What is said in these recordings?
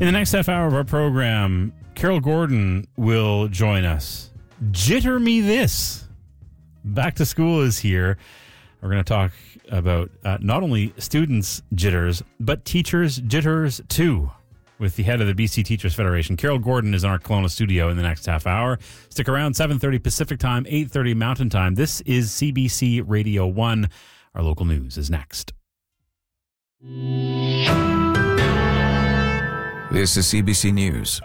In the next half hour of our program, Carol Gordon will join us. Jitter me this. Back to school is here. We're going to talk about not only students' jitters, but teachers' jitters too, with the head of the BC Teachers Federation. Carol Gordon is in our Kelowna studio in the next half hour. Stick around, 7:30 Pacific Time, 8:30 Mountain Time. This is CBC Radio 1. Our local news is next. This is CBC News.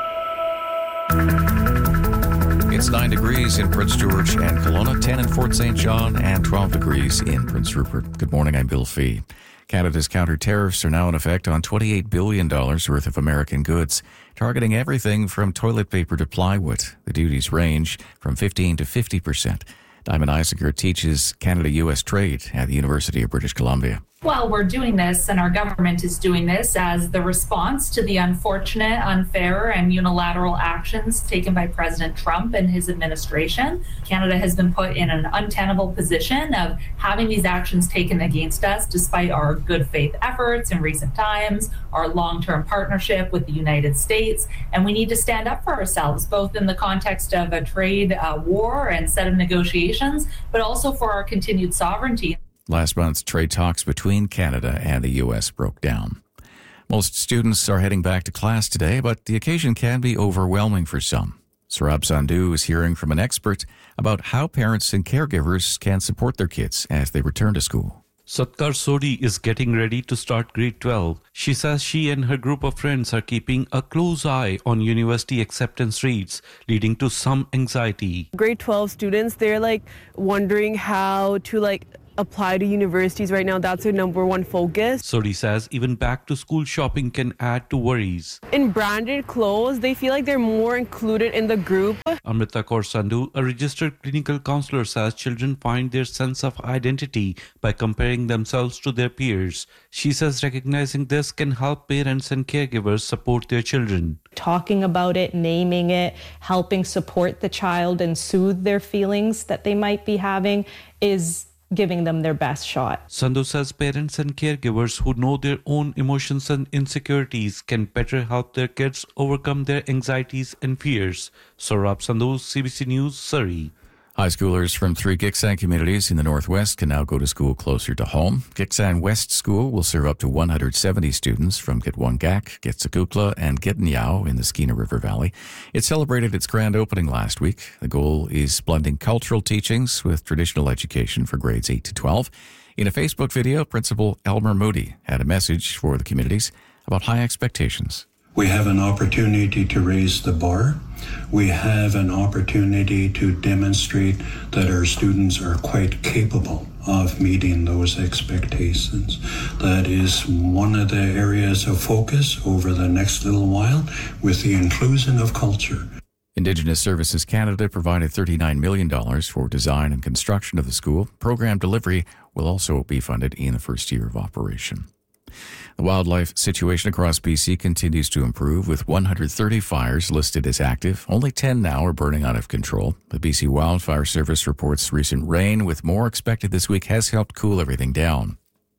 It's 9 degrees in Prince George and Kelowna, 10 in Fort St. John, and 12 degrees in Prince Rupert. Good morning, I'm Bill Fee. Canada's counter tariffs are now in effect on $28 billion worth of American goods, targeting everything from toilet paper to plywood. The duties range from 15 to 50%. Diamond Isager teaches Canada-U.S. trade at the University of British Columbia. Well, we're doing this, and our government is doing this as the response to the unfortunate, unfair, and unilateral actions taken by President Trump and his administration. Canada has been put in an untenable position of having these actions taken against us despite our good faith efforts in recent times, our long-term partnership with the United States, and we need to stand up for ourselves, both in the context of a trade war and set of negotiations, but also for our continued sovereignty. Last month's trade talks between Canada and the U.S. broke down. Most students are heading back to class today, but the occasion can be overwhelming for some. Saurabh Sandhu is hearing from an expert about how parents and caregivers can support their kids as they return to school. Satkar Sodi is getting ready to start grade 12. She says she and her group of friends are keeping a close eye on university acceptance rates, leading to some anxiety. Grade 12 students, they're wondering how to apply to universities right now. That's their number one focus. Sodi says even back to school shopping can add to worries. In branded clothes, they feel like they're more included in the group. Amrita Kaur Sandhu, a registered clinical counselor, says children find their sense of identity by comparing themselves to their peers. She says recognizing this can help parents and caregivers support their children. Talking about it, naming it, helping support the child and soothe their feelings that they might be having is giving them their best shot. Sandhu says parents and caregivers who know their own emotions and insecurities can better help their kids overcome their anxieties and fears. Saurabh Sandhu, CBC News, Surrey. High schoolers from 3 Gitxsan communities in the northwest can now go to school closer to home. Gitxsan West School will serve up to 170 students from Gitwangak, Gitsikukla, and Gitnyao in the Skeena River Valley. It celebrated its grand opening last week. The goal is blending cultural teachings with traditional education for grades 8 to 12. In a Facebook video, Principal Elmer Moody had a message for the communities about high expectations. We have an opportunity to raise the bar. We have an opportunity to demonstrate that our students are quite capable of meeting those expectations. That is one of the areas of focus over the next little while with the inclusion of culture. Indigenous Services Canada provided $39 million for design and construction of the school. Program delivery will also be funded in the first year of operation. The wildlife situation across BC continues to improve, with 130 fires listed as active. Only 10 now are burning out of control. The BC Wildfire Service reports recent rain, with more expected this week, has helped cool everything down.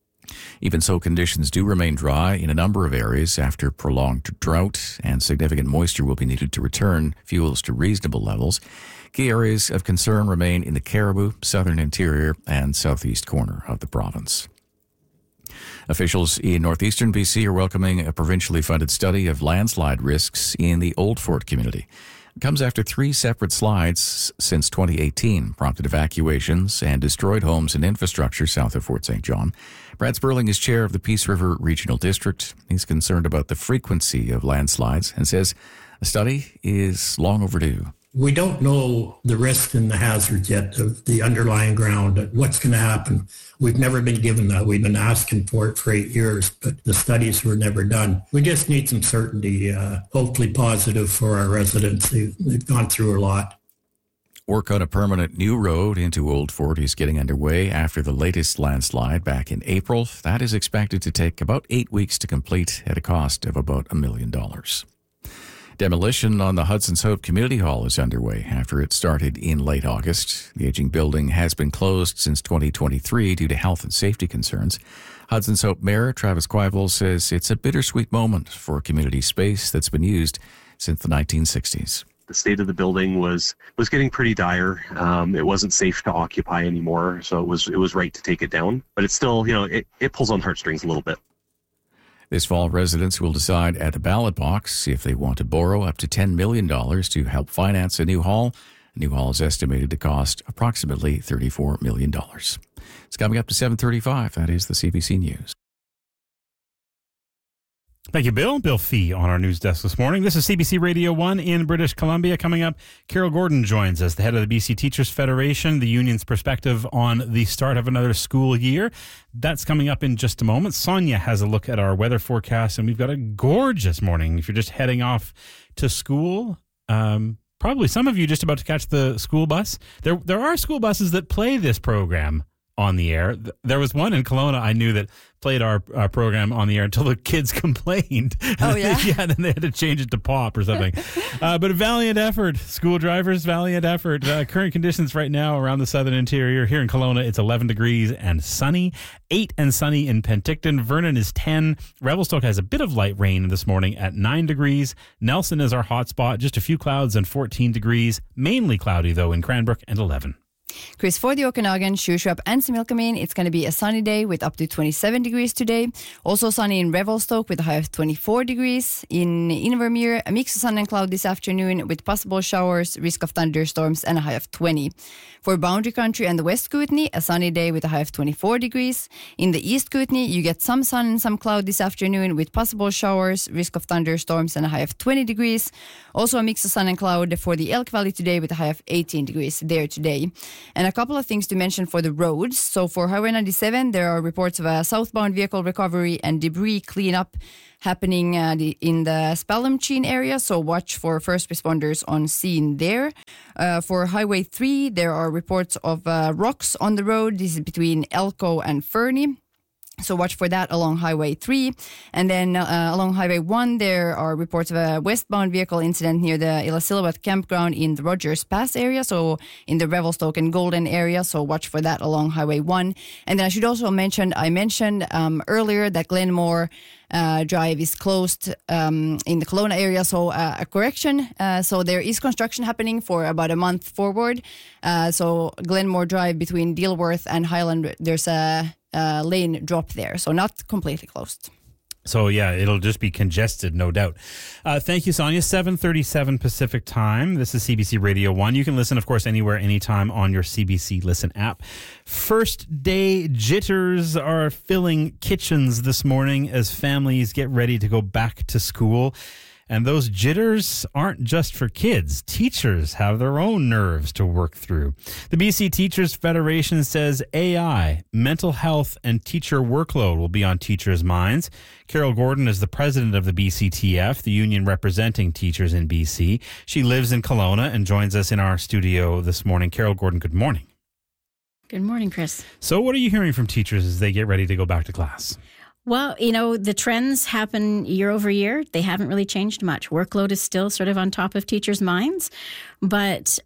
Even so, conditions do remain dry in a number of areas after prolonged drought, and significant moisture will be needed to return fuels to reasonable levels. Key areas of concern remain in the Cariboo, southern interior, and southeast corner of the province. Officials in northeastern BC are welcoming a provincially funded study of landslide risks in the Old Fort community. It comes after 3 separate slides since 2018 prompted evacuations and destroyed homes and infrastructure south of Fort St. John. Brad Sperling is chair of the Peace River Regional District. He's concerned about the frequency of landslides and says a study is long overdue. We don't know the risks and the hazards yet of the underlying ground, what's going to happen. We've never been given that. We've been asking for it for 8 years, but the studies were never done. We just need some certainty, hopefully positive for our residents. They've gone through a lot. Work on a permanent new road into Old Fort is getting underway after the latest landslide back in April. That is expected to take about 8 weeks to complete at a cost of about $1 million. Demolition on the Hudson's Hope Community Hall is underway after it started in late August. The aging building has been closed since 2023 due to health and safety concerns. Hudson's Hope Mayor Travis Quivell says it's a bittersweet moment for a community space that's been used since the 1960s. The state of the building was getting pretty dire. It wasn't safe to occupy anymore, so it was right to take it down. But it's still, it pulls on heartstrings a little bit. This fall, residents will decide at a ballot box if they want to borrow up to $10 million to help finance a new hall. A new hall is estimated to cost approximately $34 million. It's coming up to 7:35. That is the CBC News. Thank you, Bill. Bill Fee on our news desk this morning. This is CBC Radio 1 in British Columbia. Coming up, Carol Gordon joins us, the head of the BC Teachers Federation, the union's perspective on the start of another school year. That's coming up in just a moment. Sonia has a look at our weather forecast, and we've got a gorgeous morning. If you're just heading off to school, probably some of you just about to catch the school bus. There are school buses that play this program on the air. There was one in Kelowna I knew that played our program on the air until the kids complained. Oh, yeah? Yeah, then they had to change it to pop or something. But a valiant effort. School drivers, valiant effort. Current conditions right now around the southern interior. Here in Kelowna, it's 11 degrees and sunny. 8 and sunny in Penticton. Vernon is 10. Revelstoke has a bit of light rain this morning at 9 degrees. Nelson is our hot spot. Just a few clouds and 14 degrees. Mainly cloudy, though, in Cranbrook and 11. Chris, for the Okanagan, Shuswap and Similkameen, it's going to be a sunny day with up to 27 degrees today. Also sunny in Revelstoke with a high of 24 degrees. In Invermere, a mix of sun and cloud this afternoon with possible showers, risk of thunderstorms, and a high of 20. For Boundary Country and the West Kootenay, a sunny day with a high of 24 degrees. In the East Kootenay, you get some sun and some cloud this afternoon with possible showers, risk of thunderstorms, and a high of 20 degrees. Also a mix of sun and cloud for the Elk Valley today with a high of 18 degrees there today. And a couple of things to mention for the roads. So for Highway 97, there are reports of a southbound vehicle recovery and debris cleanup happening in the Spalumcheen area. So watch for first responders on scene there. For Highway 3, there are reports of rocks on the road. This is between Elko and Fernie. So watch for that along Highway 3. And then along Highway 1, there are reports of a westbound vehicle incident near the Ilasilawat campground in the Rogers Pass area, so in the Revelstoke and Golden area. So watch for that along Highway 1. And then I should also mention, earlier that Glenmore Drive is closed in the Kelowna area. So a correction. So there is construction happening for about a month forward. So Glenmore Drive between Dilworth and Highland, there's a lane drop there, so not completely closed. So, yeah, it'll just be congested, no doubt. Thank you, Sonia. 7:37 Pacific time. This is CBC Radio 1. You can listen, of course, anywhere, anytime on your CBC Listen app. First day jitters are filling kitchens this morning as families get ready to go back to school. And those jitters aren't just for kids. Teachers have their own nerves to work through. The BC Teachers Federation says AI, mental health, and teacher workload will be on teachers' minds. Carol Gordon is the president of the BCTF, the union representing teachers in BC. She lives in Kelowna and joins us in our studio this morning. Carol Gordon, good morning. Good morning, Chris. So what are you hearing from teachers as they get ready to go back to class? Well, the trends happen year over year. They haven't really changed much. Workload is still sort of on top of teachers' minds. But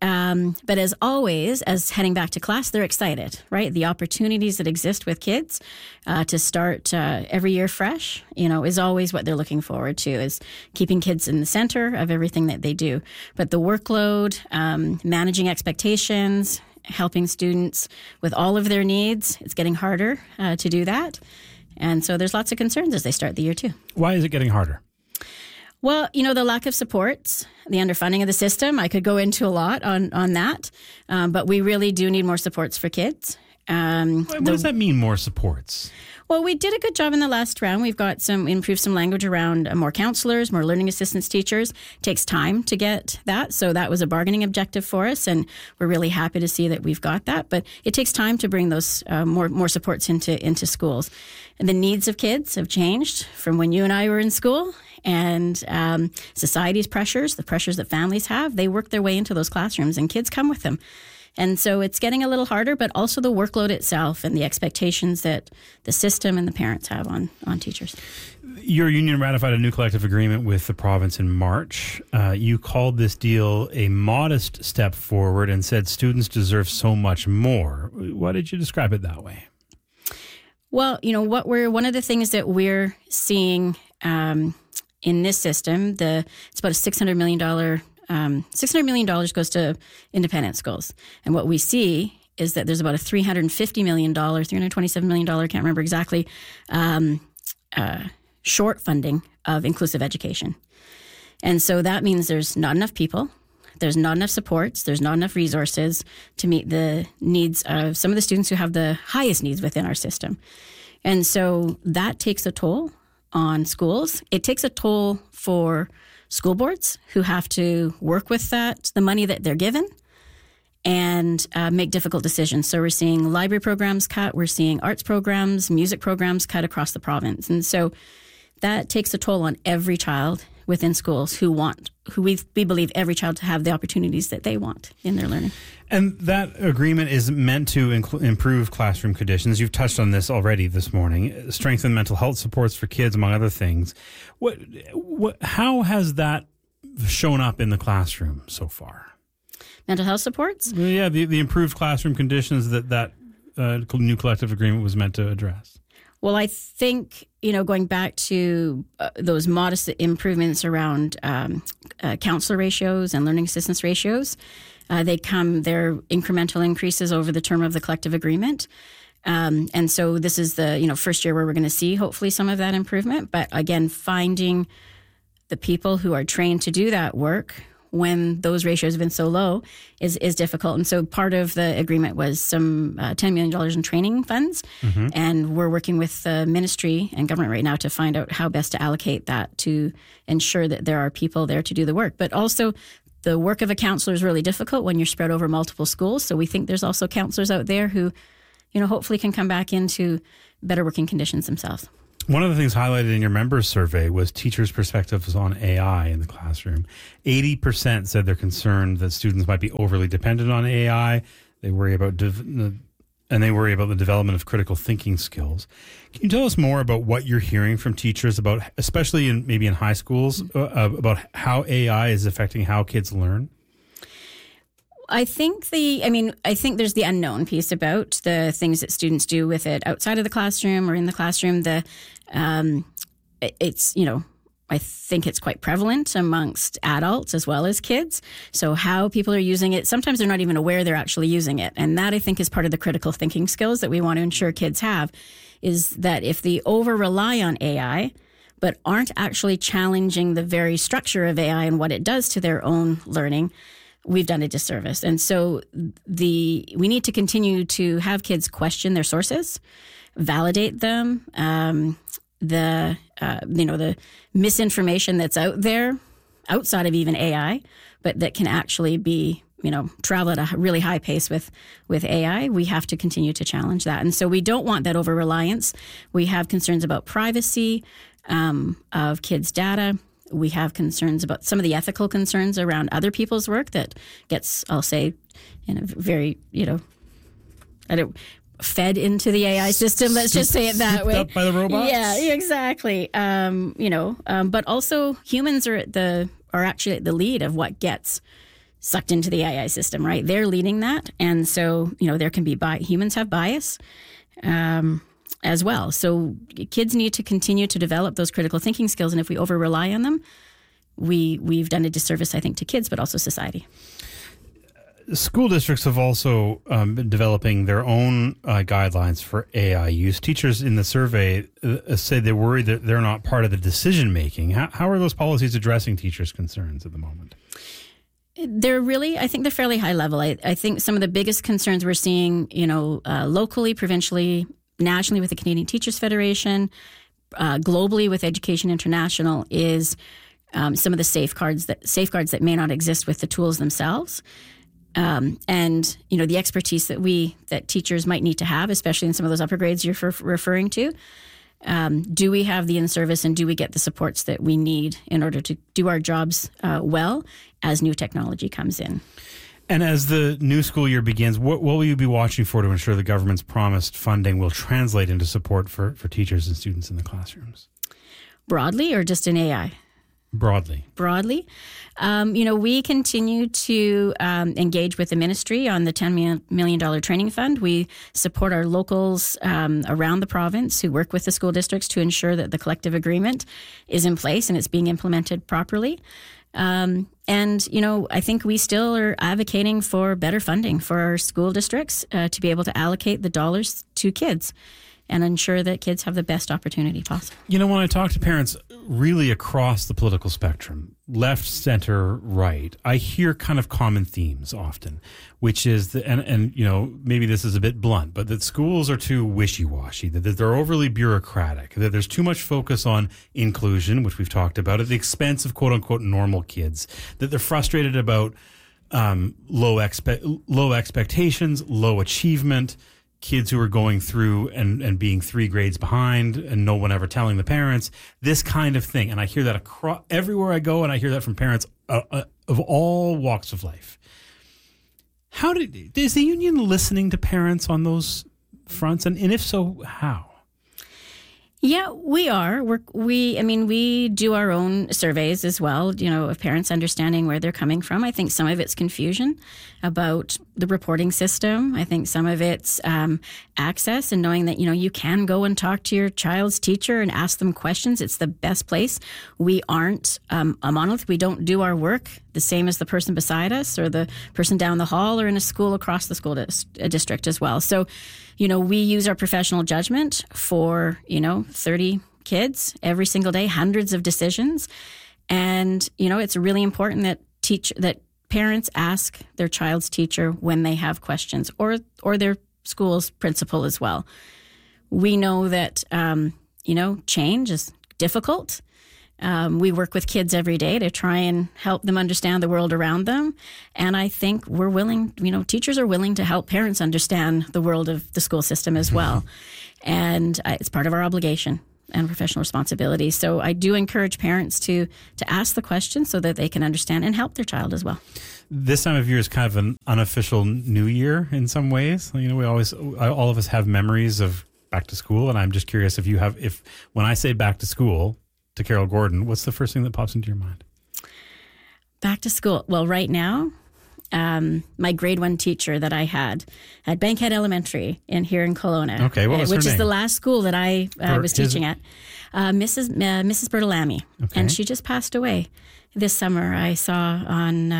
as always, as heading back to class, they're excited, right? The opportunities that exist with kids to start every year fresh, is always what they're looking forward to, is keeping kids in the center of everything that they do. But the workload, managing expectations, helping students with all of their needs, it's getting harder to do that. And so there's lots of concerns as they start the year too. Why is it getting harder? Well, the lack of supports, the underfunding of the system, I could go into a lot on that. But we really do need more supports for kids. What does that mean, more supports? Well, we did a good job in the last round. We've got improved some language around more counselors, more learning assistance teachers. It takes time to get that. So that was a bargaining objective for us. And we're really happy to see that we've got that. But it takes time to bring those more supports into schools. And the needs of kids have changed from when you and I were in school. And society's pressures, the pressures that families have, they work their way into those classrooms and kids come with them. And so it's getting a little harder, but also the workload itself and the expectations that the system and the parents have on teachers. Your union ratified a new collective agreement with the province in March. You called this deal a modest step forward and said students deserve so much more. Why did you describe it that way? Well, one of the things that we're seeing in this system, it's about a $600 million. $600 million goes to independent schools, and what we see is that there's about a $327 million, I can't remember exactly, short funding of inclusive education. And so that means there's not enough people, there's not enough supports, there's not enough resources to meet the needs of some of the students who have the highest needs within our system. And so that takes a toll on schools. It takes a toll for school boards who have to work with the money that they're given, and make difficult decisions. So we're seeing library programs cut, we're seeing arts programs, music programs cut across the province. And so that takes a toll on every child within schools who we believe every child to have the opportunities that they want in their learning. And that agreement is meant to improve classroom conditions. You've touched on this already this morning. Strengthen mental health supports for kids, among other things. How has that shown up in the classroom so far? Mental health supports? Yeah, the improved classroom conditions that new collective agreement was meant to address. Well, I think, going back to those modest improvements around counselor ratios and learning assistance ratios, they're incremental increases over the term of the collective agreement. And so this is the first year where we're going to see hopefully some of that improvement. But again, finding the people who are trained to do that work when those ratios have been so low is difficult. And so part of the agreement was some $10 million in training funds. Mm-hmm. And we're working with the ministry and government right now to find out how best to allocate that to ensure that there are people there to do the work. But also the work of a counselor is really difficult when you're spread over multiple schools. So we think there's also counselors out there who, hopefully can come back into better working conditions themselves. One of the things highlighted in your members' survey was teachers' perspectives on AI in the classroom. 80% said they're concerned that students might be overly dependent on AI. They worry about the development of critical thinking skills. Can you tell us more about what you're hearing from teachers about, especially maybe in high schools, about how AI is affecting how kids learn? I think there's the unknown piece about the things that students do with it outside of the classroom or in the classroom. I think it's quite prevalent amongst adults as well as kids. So how people are using it, sometimes they're not even aware they're actually using it. And that, I think, is part of the critical thinking skills that we want to ensure kids have, is that if they over-rely on AI but aren't actually challenging the very structure of AI and what it does to their own learning, we've done a disservice. And so we need to continue to have kids question their sources, validate them, the misinformation that's out there outside of even AI, but that can actually be, travel at a really high pace with AI. We have to continue to challenge that. And so we don't want that over-reliance. We have concerns about privacy of kids' data. We have concerns about some of the ethical concerns around other people's work that gets, I'll say, in a very, fed into the AI system. Let's just say it that way. Up by the robots? Yeah, exactly. But also humans are actually at the lead of what gets sucked into the AI system, right? They're leading that. And so, there can be humans have bias. As well. So kids need to continue to develop those critical thinking skills. And if we over-rely on them, we've done a disservice, I think, to kids, but also society. School districts have also been developing their own guidelines for AI use. Teachers in the survey say they're worried that they're not part of the decision-making. How are those policies addressing teachers' concerns at the moment? I think they're fairly high level. I think some of the biggest concerns we're seeing, locally, provincially, nationally with the Canadian Teachers Federation, globally with Education International, is some of the safeguards that may not exist with the tools themselves, and the expertise that teachers might need to have, especially in some of those upper grades you're referring to. Do we have the in-service and do we get the supports that we need in order to do our jobs well as new technology comes in? And as the new school year begins, what will you be watching for to ensure the government's promised funding will translate into support for teachers and students in the classrooms? Broadly or just in AI? broadly? We continue to engage with the ministry on the $10 million training fund. We support our locals around the province who work with the school districts to ensure that the collective agreement is in place and it's being implemented properly. I think we still are advocating for better funding for our school districts to be able to allocate the dollars to kids and ensure that kids have the best opportunity possible. When I talk to parents really across the political spectrum, left, center, right, I hear kind of common themes often, which is, maybe this is a bit blunt, but that schools are too wishy-washy, that they're overly bureaucratic, that there's too much focus on inclusion, which we've talked about, at the expense of quote-unquote normal kids, that they're frustrated about low expectations, low achievement, kids who are going through and being 3 grades behind and no one ever telling the parents, this kind of thing. And I hear that everywhere I go, and I hear that from parents of all walks of life. Is the union listening to parents on those fronts? And if so, how? Yeah, we are. We do our own surveys as well, of parents understanding where they're coming from. I think some of it's confusion about the reporting system. I think some of it's access and knowing that, you can go and talk to your child's teacher and ask them questions. It's the best place. We aren't a monolith. We don't do our work the same as the person beside us or the person down the hall or in a school across the school district as well. So, we use our professional judgment for, 30 kids every single day, hundreds of decisions. And, it's really important that parents ask their child's teacher when they have questions or their school's principal as well. We know that, change is difficult. We work with kids every day to try and help them understand the world around them. And I think we're willing, teachers are willing to help parents understand the world of the school system as well. And it's part of our obligation and professional responsibility. So I do encourage parents to ask the questions so that they can understand and help their child as well. This time of year is kind of an unofficial New Year in some ways. All of us have memories of back to school. And I'm just curious if when I say back to school to Carol Gordon, what's the first thing that pops into your mind? Back to school. Well, right now, my grade 1 teacher that I had at Bankhead Elementary here in Kelowna. Okay, what was her name? Which is the last school that I was teaching at. Mrs. Bertolami. Okay. And she just passed away this summer. I saw on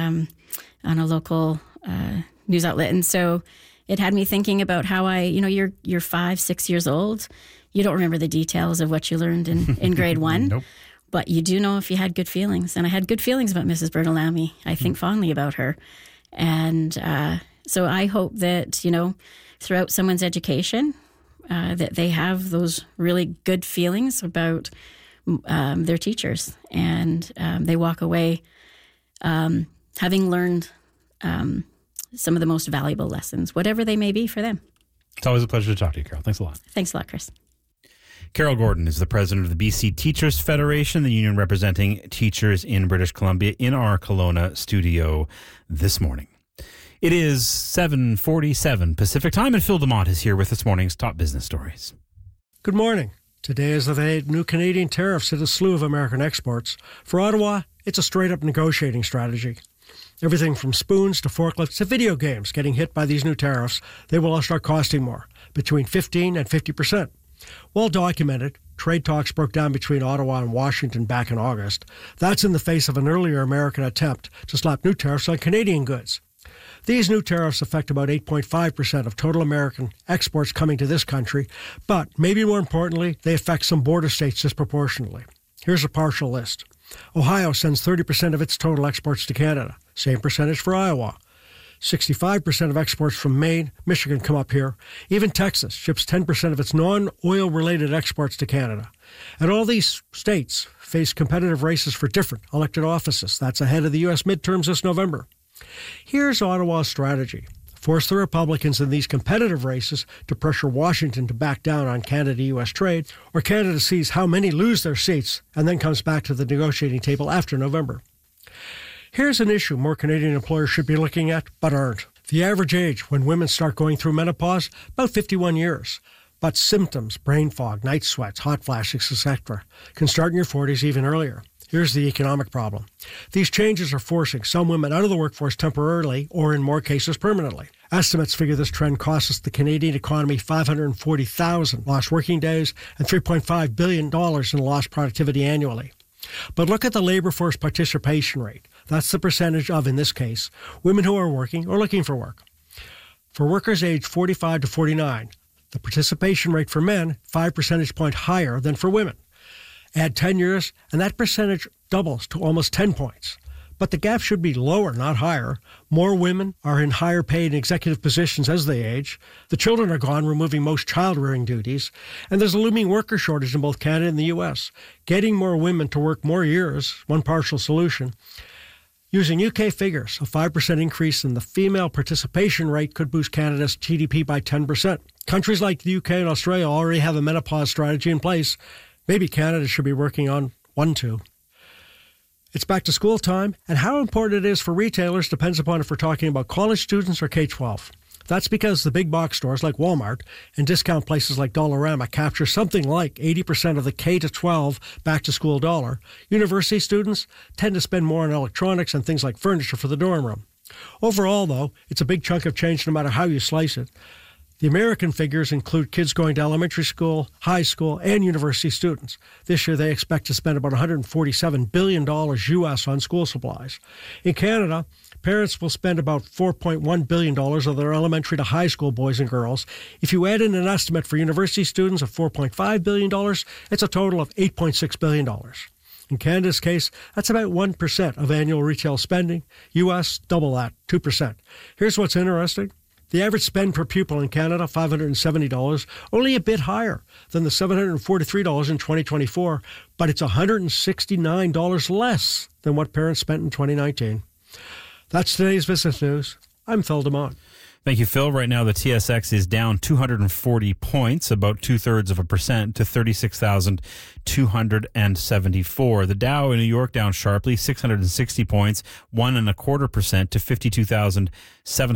a local news outlet. And so it had me thinking about how you're 5-6 years old. You don't remember the details of what you learned in grade 1. Nope. But you do know if you had good feelings. And I had good feelings about Mrs. Bertolami. I think fondly about her. And so I hope that, throughout someone's education, that they have those really good feelings about their teachers. And they walk away having learned some of the most valuable lessons, whatever they may be for them. It's always a pleasure to talk to you, Carol. Thanks a lot. Thanks a lot, Chris. Carol Gordon is the president of the BC Teachers Federation, the union representing teachers in British Columbia, in our Kelowna studio this morning. It is 7:47 Pacific time, and Phil DeMont is here with this morning's top business stories. Good morning. Today is the day new Canadian tariffs hit a slew of American exports. For Ottawa, it's a straight-up negotiating strategy. Everything from spoons to forklifts to video games getting hit by these new tariffs, they will all start costing more, between 15% and 50%. Well documented, trade talks broke down between Ottawa and Washington back in August. That's in the face of an earlier American attempt to slap new tariffs on Canadian goods. These new tariffs affect about 8.5% of total American exports coming to this country, but maybe more importantly, they affect some border states disproportionately. Here's a partial list. Ohio sends 30% of its total exports to Canada. Same percentage for Iowa. 65% of exports from Maine, Michigan come up here. Even Texas ships 10% of its non-oil related exports to Canada. And all these states face competitive races for different elected offices. That's ahead of the U.S. midterms this November. Here's Ottawa's strategy. Force the Republicans in these competitive races to pressure Washington to back down on Canada-U.S. trade, or Canada sees how many lose their seats and then comes back to the negotiating table after November. Here's an issue more Canadian employers should be looking at, but aren't. The average age when women start going through menopause, about 51 years. But symptoms, brain fog, night sweats, hot flashes, etc., can start in your 40s even earlier. Here's the economic problem. These changes are forcing some women out of the workforce temporarily or in more cases permanently. Estimates figure this trend costs us the Canadian economy 540,000 lost working days and $3.5 billion in lost productivity annually. But look at the labor force participation rate. That's the percentage of, in this case, women who are working or looking for work. For workers aged 45 to 49, the participation rate for men 5 percentage points higher than for women. Add 10 years, and that percentage doubles to almost 10 points. But the gap should be lower, not higher. More women are in higher paid executive positions as they age. The children are gone, removing most child-rearing duties. And there's a looming worker shortage in both Canada and the U.S. Getting more women to work more years, one partial solution. Using UK figures, a 5% increase in the female participation rate could boost Canada's GDP by 10%. Countries like the UK and Australia already have a menopause strategy in place. Maybe Canada should be working on one too. It's back to school time, and how important it is for retailers depends upon if we're talking about college students or K-12. That's because the big box stores like Walmart and discount places like Dollarama capture something like 80% of the K-12 back-to-school dollar. University students tend to spend more on electronics and things like furniture for the dorm room. Overall, though, it's a big chunk of change no matter how you slice it. The American figures include kids going to elementary school, high school, and university students. This year, they expect to spend about $147 billion U.S. on school supplies. In Canada, parents will spend about $4.1 billion of their elementary to high school boys and girls. If you add in an estimate for university students of $4.5 billion, it's a total of $8.6 billion. In Canada's case, that's about 1% of annual retail spending. U.S., double that, 2%. Here's what's interesting. The average spend per pupil in Canada, $570, only a bit higher than the $743 in 2024, but it's $169 less than what parents spent in 2019. That's today's business news. I'm Phil DeMont. Thank you, Phil. Right now, the TSX is down 240 points, about 0.2% to 36,274. The Dow in New York down sharply, 660 points, 1.25% to 52,700.